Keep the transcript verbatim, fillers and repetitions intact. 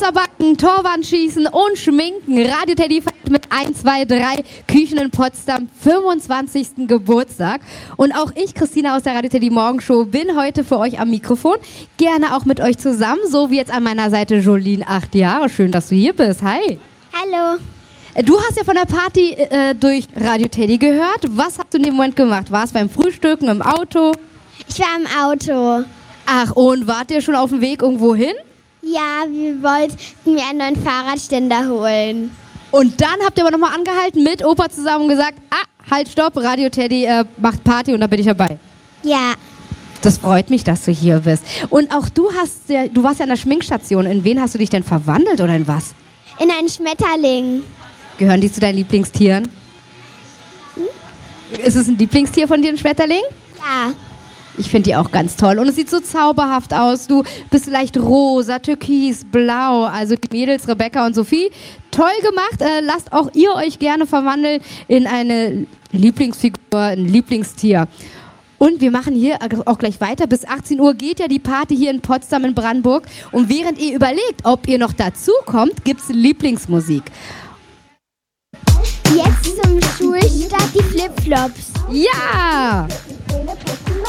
Wasserbacken, Torwandschießen und Schminken. Radio Teddy feiert mit eins, zwei, drei Küchen in Potsdam fünfundzwanzigsten Geburtstag. Und auch ich, Christina aus der Radio Teddy Morgenshow, bin heute für euch am Mikrofon. Gerne auch mit euch zusammen, so wie jetzt an meiner Seite Jolene, acht Jahre. Schön, dass du hier bist. Hi. Hallo. Du hast ja von der Party äh, durch Radio Teddy gehört. Was hast du in dem Moment gemacht? Warst du beim Frühstücken, im Auto? Ich war im Auto. Ach, und wart ihr schon auf dem Weg irgendwo hin? Ja, wir wollten mir einen neuen Fahrradständer holen. Und dann habt ihr aber nochmal angehalten mit Opa zusammen und gesagt, ah, halt, stopp, Radio Teddy äh, macht Party und da bin ich dabei. Ja. Das freut mich, dass du hier bist. Und auch du hast ja, du warst ja an der Schminkstation. In wen hast du dich denn verwandelt oder in was? In einen Schmetterling. Gehören die zu deinen Lieblingstieren? Hm? Ist es ein Lieblingstier von dir, ein Schmetterling? Ja. Ich finde die auch ganz toll. Und es sieht so zauberhaft aus. Du bist leicht rosa, türkis, blau. Also die Mädels, Rebecca und Sophie, toll gemacht. Äh, lasst auch ihr euch gerne verwandeln in eine Lieblingsfigur, ein Lieblingstier. Und wir machen hier auch gleich weiter. Bis achtzehn Uhr geht ja die Party hier in Potsdam in Brandenburg. Und während ihr überlegt, ob ihr noch dazu kommt, gibt es Lieblingsmusik. Jetzt zum Schulstart die Flipflops. Ja!